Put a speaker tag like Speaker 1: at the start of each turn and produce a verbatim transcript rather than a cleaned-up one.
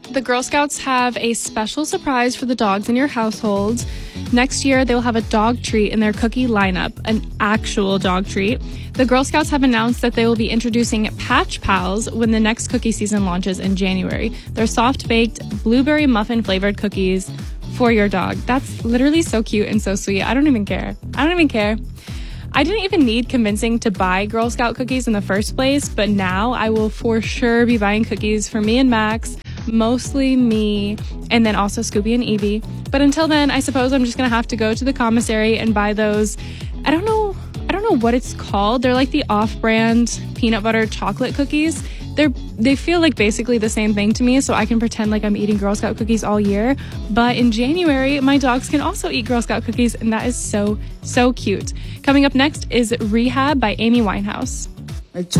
Speaker 1: The Girl Scouts have a special surprise for the dogs in your household. Next year, they will have a dog treat in their cookie lineup, an actual dog treat. The Girl Scouts have announced that they will be introducing Patch Pals when the next cookie season launches in January. They're soft-baked, blueberry muffin-flavored cookies for your dog. That's literally so cute and so sweet. I don't even care. I don't even care. I didn't even need convincing to buy Girl Scout cookies in the first place, but now I will for sure be buying cookies for me and Max, mostly me, and then also Scooby and Evie. But until then, I suppose I'm just gonna have to go to the commissary and buy those. I don't know, I don't know what it's called. They're like the off-brand peanut butter chocolate cookies. They're they feel like basically the same thing to me, so I can pretend like I'm eating Girl Scout cookies all year. But in January, my dogs can also eat Girl Scout cookies, and that is so, so cute. Coming up next is Rehab by Amy Winehouse.